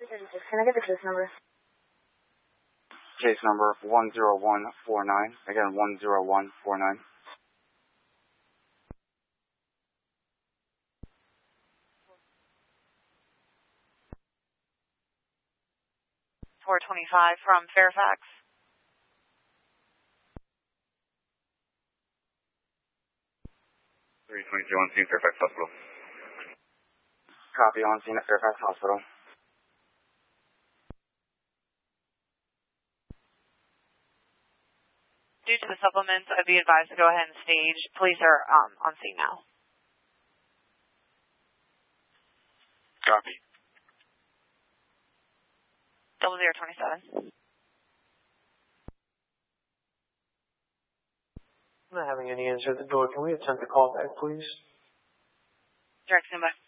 Can I get the case number? Case number 10149. Again, 10149. 425 from Fairfax. On scene, Fairfax Hospital. Copy, on scene at Fairfax Hospital. Due to the supplements, I'd be advised to go ahead and stage. Police are on scene now. Copy. 0027. I'm not having any answer at the door. Can we attempt a call back, please? Direct standby.